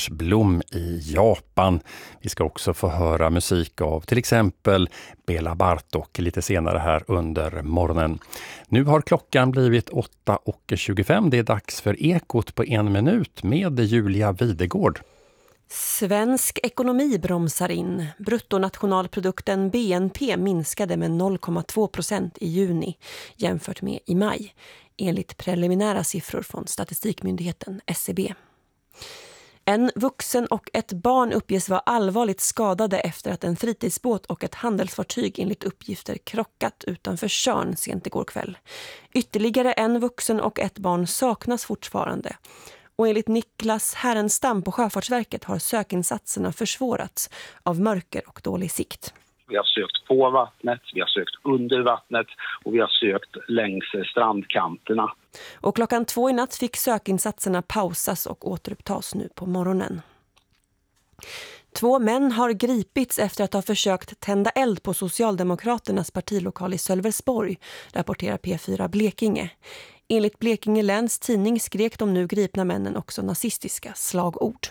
Blom i Japan. Vi ska också få höra musik av till exempel Bela Bartok lite senare här under morgonen. Nu har klockan blivit 8:25. Det är dags för Ekot på 1 minut med Julia Videgård. Svensk ekonomi bromsar in. Bruttonationalprodukten BNP minskade med 0,2% i juni jämfört med i maj, enligt preliminära siffror från Statistikmyndigheten SCB. En vuxen och ett barn uppges vara allvarligt skadade efter att en fritidsbåt och ett handelsfartyg enligt uppgifter krockat utanför Tjörn sent igår kväll. Ytterligare en vuxen och ett barn saknas fortfarande. Och enligt Niklas Härenstam på Sjöfartsverket har sökinsatserna försvårats av mörker och dålig sikt. Vi har sökt på vattnet, vi har sökt under vattnet och vi har sökt längs strandkanterna. Och 2:00 i natt fick sökinsatserna pausas och återupptas nu på morgonen. 2 män har gripits efter att ha försökt tända eld på Socialdemokraternas partilokal i Sölvesborg, rapporterar P4 Blekinge. Enligt Blekinge läns tidning skrek de nu gripna männen också nazistiska slagord.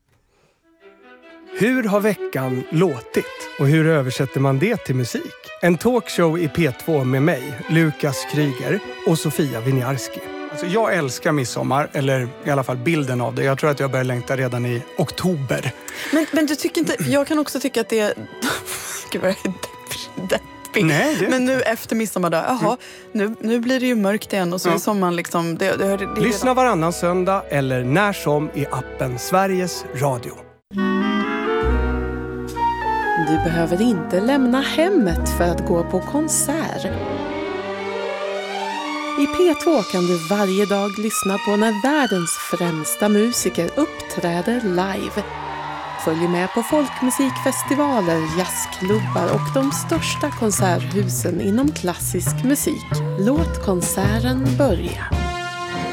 Hur har veckan låtit och hur översätter man det till musik? En talkshow i P2 med mig, Lukas Kryger och Sofia Winiarski. Alltså jag älskar midsommar, eller i alla fall bilden av det. Jag tror att jag börjar längta redan i oktober. Men du tycker inte, jag kan också tycka att det är... Gud vad deppig. Nej, det... Men nu efter midsommardag, nu blir det ju mörkt igen och så är sommaren liksom... Lyssna varannan söndag eller när som i appen Sveriges Radio. Du behöver inte lämna hemmet för att gå på konsert. I P2 kan du varje dag lyssna på när världens främsta musiker uppträder live. Följ med på folkmusikfestivaler, jazzklubbar och de största konserthusen inom klassisk musik. Låt konserten börja.